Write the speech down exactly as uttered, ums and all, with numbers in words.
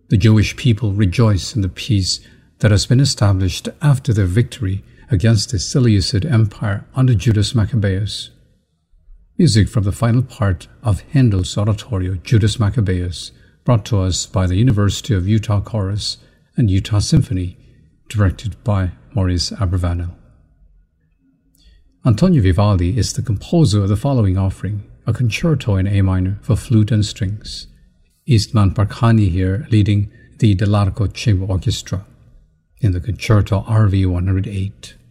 The Jewish people rejoice in the peace that has been established after their victory against the Seleucid Empire under Judas Maccabeus. Music from the final part of Handel's oratorio Judas Maccabeus, brought to us by the University of Utah Chorus and Utah Symphony, directed by Maurice Abravanel. Antonio Vivaldi is the composer of the following offering, a concerto in A minor for flute and strings. Istvan Barkhani here leading the Delarco Chamber Orchestra in the concerto R V one hundred eight.